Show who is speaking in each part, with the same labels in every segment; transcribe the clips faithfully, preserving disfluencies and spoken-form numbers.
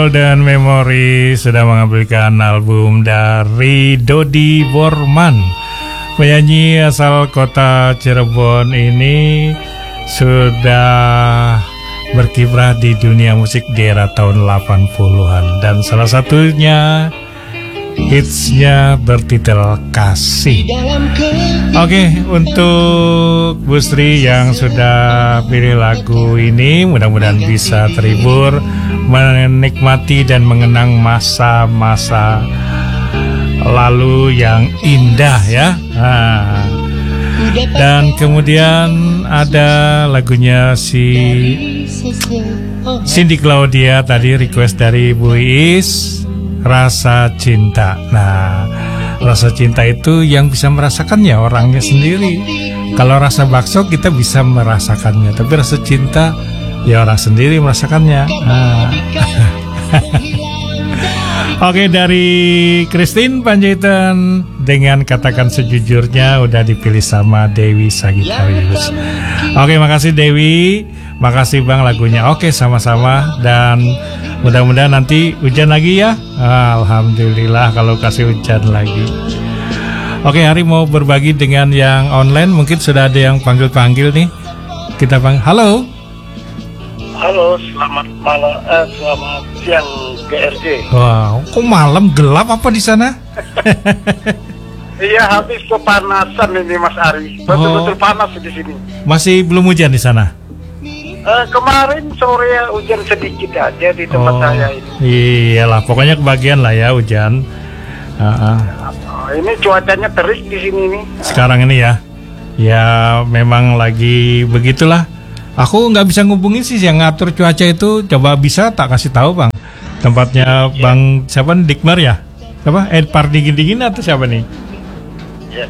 Speaker 1: Dan Memory sudah mengambilkan album dari Dodi Borman. Penyanyi asal kota Cirebon ini sudah berkiprah di dunia musik di era tahun delapan puluhan. Dan salah satunya hitsnya bertitel Kasih. Oke, untuk Bu Sri yang sudah pilih lagu ini, mudah-mudahan bisa terhibur, menikmati dan mengenang masa-masa lalu yang indah ya. Nah, dan kemudian ada lagunya si Cindy Claudia tadi, request dari Bu Iis, Rasa Cinta. Nah, rasa cinta itu yang bisa merasakannya orangnya sendiri. Kalau rasa bakso kita bisa merasakannya, tapi rasa cinta ya orang sendiri merasakannya. Nah. Oke, dari Christine Panjaitan dengan Katakan Sejujurnya udah dipilih sama Dewi Sagitarius. Oke, makasih Dewi, makasih Bang lagunya. Oke, sama-sama, dan mudah-mudahan nanti hujan lagi ya. Alhamdulillah kalau kasih hujan lagi. Oke, Hari mau berbagi dengan yang online. Mungkin sudah ada yang panggil-panggil nih. Kita panggil. Halo.
Speaker 2: Halo, selamat malam, eh, selamat siang G R J.
Speaker 1: Wow, kok malam gelap apa di sana?
Speaker 2: Iya, habis kepanasan ini Mas Ari. Betul-betul oh. panas di sini.
Speaker 1: Masih belum hujan di sana?
Speaker 2: Uh, kemarin sore ya hujan sedikit aja di tempat
Speaker 1: oh,
Speaker 2: saya ini.
Speaker 1: Iyalah, pokoknya kebagian lah ya hujan. Uh-uh.
Speaker 2: Oh, ini cuacanya terik di sini nih.
Speaker 1: Sekarang ini ya, ya memang lagi begitulah. Aku nggak bisa ngubungin sih yang ngatur cuaca itu. Coba bisa tak kasih tahu Bang. Tempatnya yeah. Bang siapa nih, Dikmar ya? Siapa? Edpar dingin-dingin atau siapa nih?
Speaker 2: Yeah.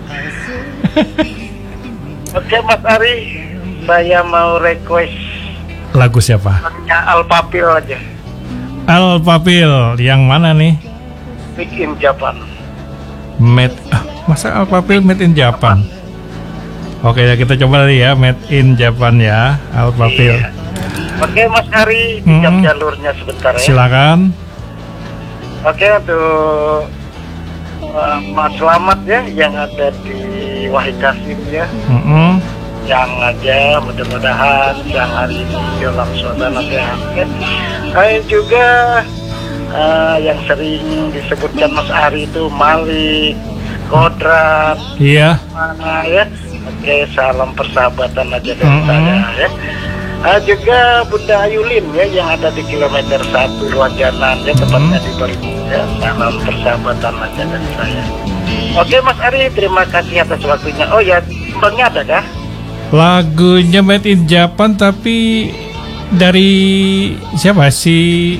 Speaker 2: Oke Mas Ari, saya mau request
Speaker 1: lagu siapa?
Speaker 2: Al Papil aja.
Speaker 1: Al Papil yang mana nih?
Speaker 2: Made in Japan.
Speaker 1: Made ah, masa Al Papil Made in Japan? Oke ya, kita coba tadi ya, Made in Japan ya, Al Papil. Iya.
Speaker 2: Oke Mas Ari, pinjam hmm. jalurnya sebentar ya.
Speaker 1: Silakan.
Speaker 2: Oke, untuk uh, Mas Slamet ya yang ada di Wahid Kasim ya. Mm-hmm. Yang aja mudah-mudahan yang hari ini dalam suasana sehat. Kayak juga uh, yang sering disebutkan Mas Ari itu Malik, Kodrat,
Speaker 1: iya.
Speaker 2: Mana ya. Oke, salam persahabatan aja dari mm-hmm. saya ya. Uh, juga Bunda Ayulin ya yang ada di kilometer satu Ruajanan ya, tepatnya mm-hmm. di Bali ya. Salam persahabatan aja dari saya. Oke Mas Ari, terima kasih atas waktunya. Oh ya, Bangnya ada kah?
Speaker 1: Lagunya Made in Japan tapi dari siapa sih?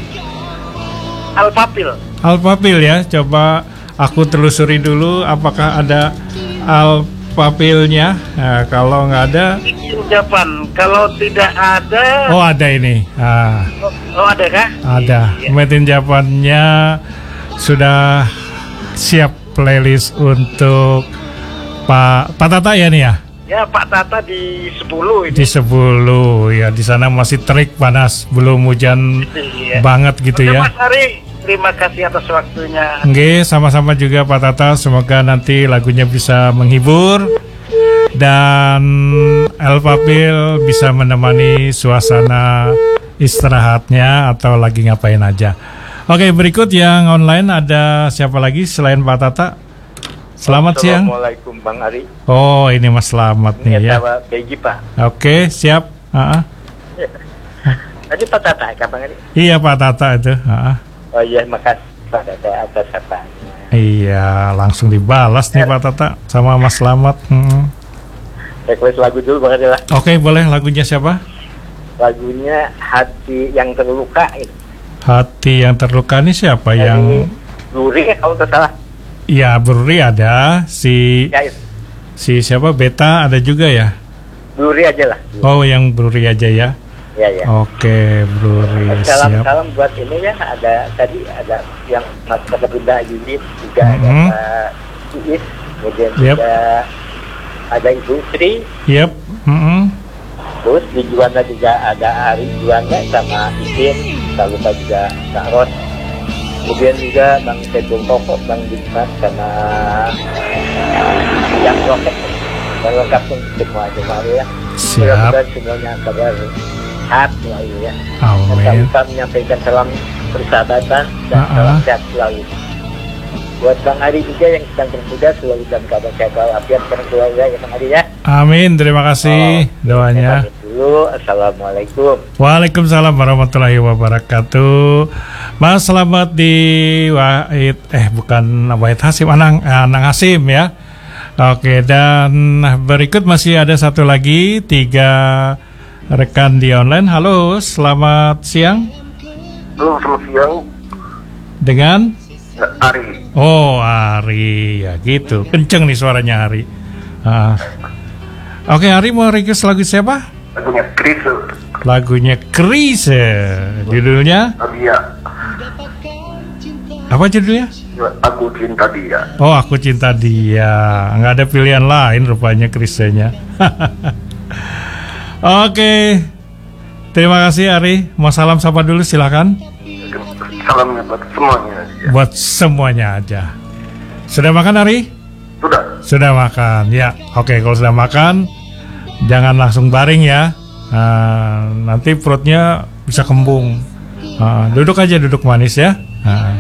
Speaker 2: Al Papil.
Speaker 1: Al Papil ya, coba aku telusuri dulu apakah ada Al Papilnya. Nah, kalau nggak ada
Speaker 2: Japan, kalau tidak ada.
Speaker 1: Oh ada ini. Ah.
Speaker 2: Oh, oh ada kah?
Speaker 1: Ada. Iya. Made in Japannya sudah siap playlist untuk Pak Pak Tata ya nih ya.
Speaker 2: Ya Pak Tata di sepuluh ini.
Speaker 1: Di sepuluh ya, di sana masih terik panas, belum hujan iya. banget gitu. Oke, ya.
Speaker 2: Mas Ari, terima kasih atas waktunya.
Speaker 1: Oke, sama-sama juga Pak Tata. Semoga nanti lagunya bisa menghibur dan El Papil bisa menemani suasana istirahatnya atau lagi ngapain aja. Oke, berikut yang online ada siapa lagi selain Pak Tata? Selamat siang.
Speaker 3: Assalamualaikum Bang Ari.
Speaker 1: Oh, ini Mas Slamet nih ya.
Speaker 3: Pegi, Pak.
Speaker 1: Oke, siap. Uh-uh.
Speaker 3: Tadi Pak Tata kan Bang Ari?
Speaker 1: Iya Pak Tata itu. Uh-uh.
Speaker 3: Oh iya, makasih Pak Tata atas apa.
Speaker 1: Iya, langsung dibalas nih Pak Tata sama Mas Slamet. Hmm.
Speaker 3: Request lagu dulu Bang Ari lah.
Speaker 1: Oke, boleh. Lagunya siapa?
Speaker 3: Lagunya Hati Yang Terluka ini.
Speaker 1: Hati Yang Terluka ini siapa? Yang, yang...
Speaker 3: Luri kalau tidak salah.
Speaker 1: Iya, Bruri ada, si ya, si siapa Beta ada juga ya.
Speaker 3: Bruri aja lah.
Speaker 1: Oh, yang Bruri aja ya.
Speaker 3: Iya ya.
Speaker 1: Oke, Bruri.
Speaker 3: Salam
Speaker 1: siap.
Speaker 3: salam buat ini ya. Ada tadi ada yang Mas Bunda Yudit juga mm-hmm. ada Pak Iis, kemudian yep. juga ada Ibu Sri.
Speaker 1: Yep. Mm-hmm.
Speaker 3: Terus di Juanda juga ada Ari Juanda sama Isin, tak lupa juga Kak Ros. Kemudian juga Bang Tedung Pokok, Bang Dimas sama yang roket. Dan lengkap pun semua jemaah ya.
Speaker 1: Siap.
Speaker 3: Mudah-mudahan semuanya kabar sehat selalu ya.
Speaker 1: Amin.
Speaker 3: Dan lupa menyampaikan salam persahabatan dan
Speaker 1: Uh-uh.
Speaker 3: salam sehat selalu. Buat Bang Ari juga yang sedang bertugas selalu dalam kabar sehat walafiat dan keluarga ya Bang Ari ya.
Speaker 1: Amin, terima kasih
Speaker 3: Oh,
Speaker 1: doanya.
Speaker 3: saya pamit dulu. Assalamualaikum.
Speaker 1: Waalaikumsalam warahmatullahi wabarakatuh. Mas selamat di Wahid eh bukan Wahid Hasim, Anang Anang Hasim ya. Oke, dan berikut masih ada satu lagi, tiga rekan di online. Halo, selamat siang.
Speaker 2: Halo, selamat siang.
Speaker 1: Dengan
Speaker 2: Ari.
Speaker 1: Oh, Ari ya gitu. Kenceng nih suaranya Ari. Ah. Oke, Ari mau request lagu siapa?
Speaker 2: Lagunya Chris.
Speaker 1: Lagunya Chris. Judulnya
Speaker 2: Dia.
Speaker 1: apa judulnya?
Speaker 2: Aku cinta dia.
Speaker 1: Oh, aku cinta dia. Nggak ada pilihan lain rupanya Chrisnya. Oke. Terima kasih Ari. Mau salam sapa dulu silakan.
Speaker 2: Salamnya buat semuanya. Ya.
Speaker 1: Buat semuanya aja. Sudah makan Ari?
Speaker 2: Sudah.
Speaker 1: Sudah makan. Ya. Oke, kalau sudah makan jangan langsung baring ya. Nah, nanti perutnya bisa kembung. Nah, duduk aja, duduk manis ya. Nah.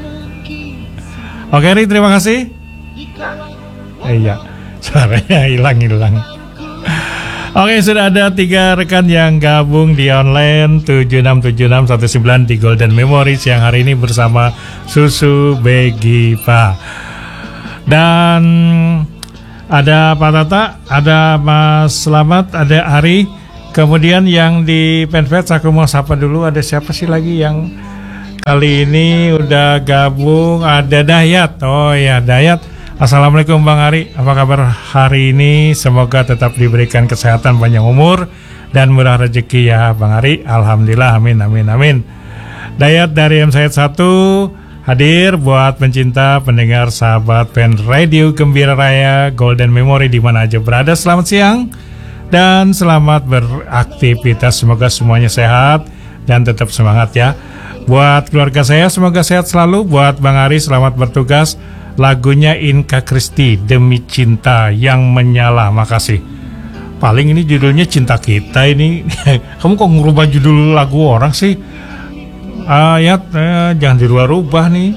Speaker 1: Oke Ri, terima kasih. Eh, iya, suaranya hilang-hilang. Oke, sudah ada tiga rekan yang gabung di online tujuh enam tujuh enam satu sembilan di Golden Memories yang hari ini bersama Susu Begipa. Dan ada Pak Tata, ada Mas Slamet, ada Ari. Kemudian yang di fanpage aku mau sapa dulu, ada siapa sih lagi yang kali ini udah gabung? Ada Dayat. Oh ya, Dayat. Assalamualaikum Bang Ari. Apa kabar hari ini? Semoga tetap diberikan kesehatan, panjang umur dan murah rezeki ya Bang Ari. Alhamdulillah, amin amin amin. Dayat dari M Syed satu hadir buat pencinta, pendengar, sahabat fan radio Gembira Raya Golden Memory di mana aja berada. Selamat siang dan selamat beraktivitas. Semoga semuanya sehat dan tetap semangat ya. Buat keluarga saya semoga sehat selalu. Buat Bang Ari selamat bertugas. Lagunya Inka Kristi, Demi Cinta Yang Menyala. Makasih. Paling ini judulnya Cinta Kita ini. Kamu kok ngubah judul lagu orang sih? Ayat eh, jangan dirubah-rubah nih.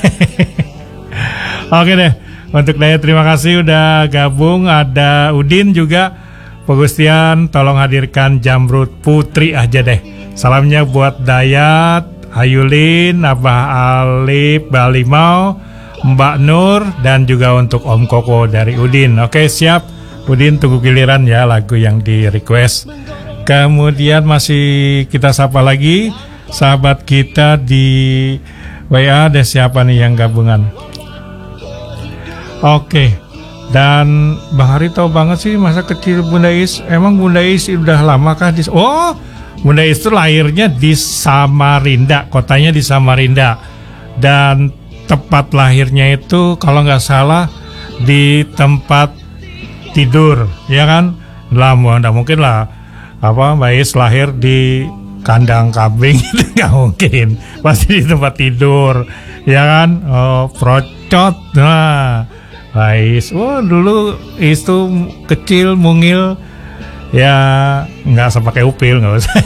Speaker 1: Oke deh. Untuk Dayat terima kasih udah gabung. Ada Udin juga. Pegustian tolong hadirkan Jamrut Putri aja deh. Salamnya buat Dayat, Ayulin, Abah Alif, Balimau, Mbak Nur, dan juga untuk Om Koko dari Udin. Oke siap, Udin tunggu giliran ya lagu yang di request. Kemudian masih kita sapa lagi sahabat kita di W A. Ada siapa nih yang gabungan? Oke, dan Bang Hari tahu banget sih masa kecil Bunda Is. Emang Bunda Is udah lamakah di... Oh, Bunda Is itu lahirnya di Samarinda, kotanya di Samarinda. Dan tempat lahirnya itu kalau nggak salah di tempat tidur, ya kan? Lah, nggak mungkin lah apa Mbak Is lahir di kandang kambing itu nggak mungkin, pasti di tempat tidur, ya kan? Oh, procot. Nah, Mbak Is, oh dulu Is tuh kecil mungil, ya nggak usah pakai upil, nggak usah.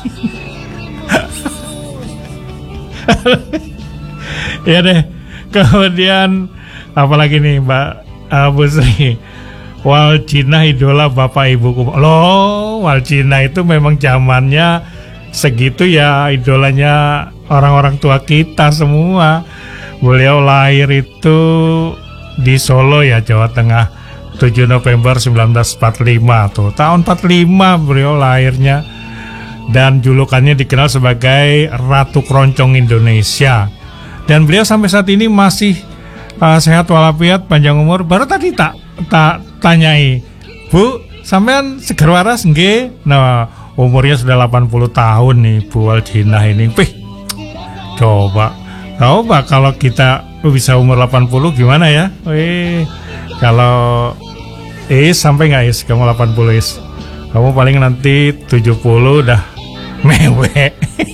Speaker 1: Ya deh. Kemudian apalagi nih Mbak Abu Sri, Wal Cina idola bapak ibuku. Loh, Wal Cina itu memang zamannya segitu ya, idolanya orang-orang tua kita semua. Beliau lahir itu di Solo ya, Jawa Tengah, tujuh November sembilan belas empat puluh lima tuh. Tahun empat puluh lima beliau lahirnya. Dan julukannya dikenal sebagai Ratu Keroncong Indonesia. Dan beliau sampai saat ini masih uh, sehat walafiat, panjang umur. Baru tadi tak tak tanyai, Bu, sampean seger waras nggih? Nah, umurnya sudah delapan puluh tahun nih Bu Waljina ini. Wih, coba, coba kalau kita bisa umur delapan puluh gimana ya? Wih, kalau Is sampai nggak Is? Kamu delapan puluh Is? Kamu paling nanti tujuh puluh udah mewek.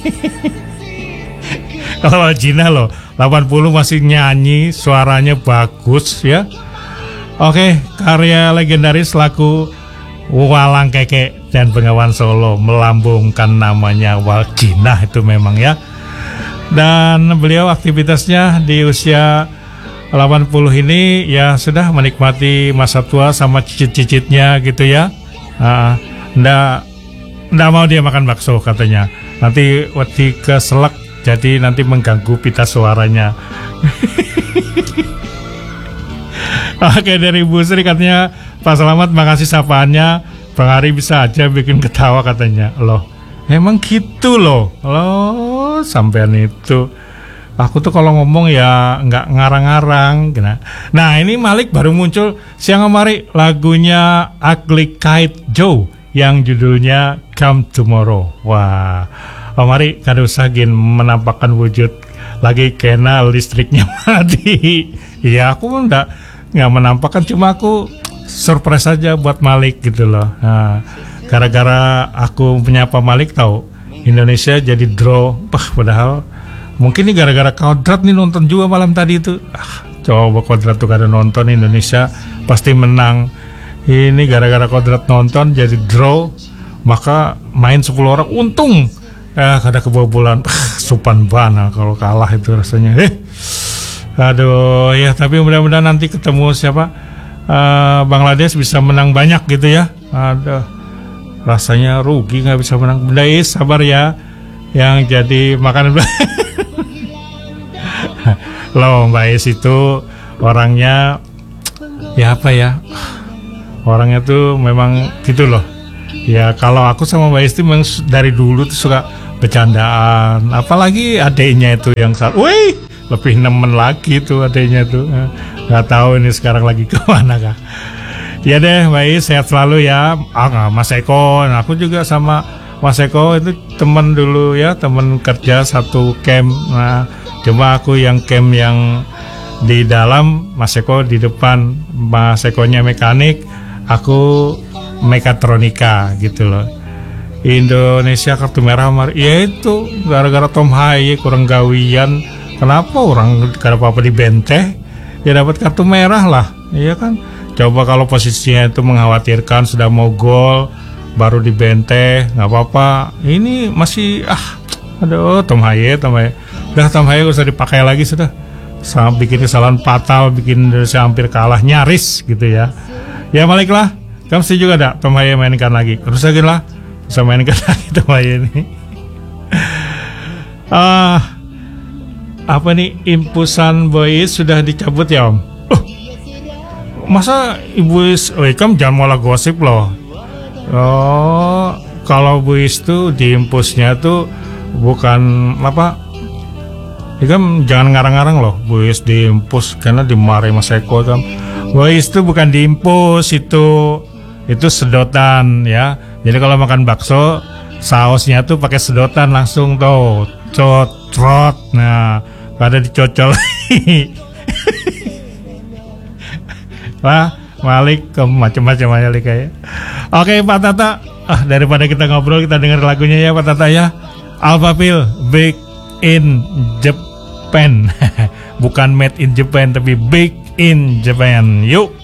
Speaker 1: Kalau Gina loh delapan puluh masih nyanyi, suaranya bagus ya. Oke, karya legendaris lagu Walang Keke dan Bengawan Solo melambungkan namanya Waljina itu memang ya. Dan beliau aktivitasnya di usia delapan puluh ini ya sudah menikmati masa tua sama cicit-cicitnya gitu ya. Uh, ndak ndak mau dia makan bakso katanya. Nanti wedi keselak jadi nanti mengganggu pita suaranya. Oke, dari Bu Sri katanya, Pak Selamat makasih sapaannya, Bang Ari bisa aja bikin ketawa katanya. Loh, emang gitu loh. Loh, sampean itu. Aku tuh kalau ngomong ya nggak ngarang-ngarang. Nah, ini Malik baru muncul siang kemarin lagunya Ugly Kite Joe yang judulnya Come Tomorrow. Wah, Om Ari kada usah gin menampakkan wujud lagi kena listriknya mati. Ya aku pun enggak nggak menampakkan, cuma aku surprise aja buat Malik gitu loh. Nah, gara-gara aku menyapa Malik tahu Indonesia jadi draw. Bah, padahal mungkin ini gara-gara Kodrat nih nonton juga malam tadi itu. Ah, coba Kodrat tuh kada nonton, Indonesia pasti menang. Ini gara-gara Kodrat nonton jadi draw, maka main sepuluh orang untung. Eh, kada kebobolan. Ah, supan bana kalau kalah itu rasanya. Eh. Aduh ya, tapi mudah-mudahan nanti ketemu siapa uh, Bangladesh bisa menang banyak gitu ya. Aduh, rasanya rugi nggak bisa menang. Bunda Is sabar ya, yang jadi makanan. Loh, Mbak Is itu orangnya ya apa ya, orangnya tuh memang gitu loh. Ya kalau aku sama Mbak Is itu memang dari dulu tuh suka bercandaan, apalagi adiknya itu yang saat, wih, lebih nemen lagi tuh adanya tuh. Nggak tahu ini sekarang lagi kemana kah. Ya deh Mbak Is, sehat selalu ya. Ah, Mas Eko, nah, aku juga sama Mas Eko itu teman dulu ya, teman kerja satu camp. Nah, cuma aku yang camp yang di dalam, Mas Eko di depan. Mas Ekonya mekanik, aku mekatronika gitu loh. Indonesia kartu merah, ya itu gara-gara Tom Haye kurang gawian. Kenapa orang kada apa-apa di benteh, ya dapat kartu merah lah, iya kan? Coba kalau posisinya itu mengkhawatirkan sudah mau gol, baru di benteh, nggak apa-apa. Ini masih ah, aduh Tom Haye, Tom Haye, udah Tom Haye gak usah dipakai lagi sudah. Sama bikin kesalahan fatal, bikin Indonesia hampir kalah nyaris gitu ya. Ya Malik lah, kamu setuju juga ada Tom Haye mainkan lagi, terus lagi lah, bisa mainkan lagi Tom Haye ini. Ah. Apa nih, impusan Boys sudah dicabut ya Om? Oh, masa Ibu Is, oh Ikam jangan malah gosip loh. Oh, kalau Boys tuh diimpusnya tuh bukan apa? Ikam jangan ngarang-ngarang loh, Boys diimpus karena dimarahi Mas Eko kan. Boys tuh bukan diimpus, itu itu sedotan ya. Jadi kalau makan bakso, sausnya tuh pakai sedotan langsung tuh, cot trot. Nah, pada dicocol. Wah, Malik ke macam-macam aja kayak. Oke Pak Tata, ah daripada kita ngobrol kita dengar lagunya ya Pak Tata ya. Alphaville, Big in Japan. Bukan made in Japan tapi Big in Japan. Yuk.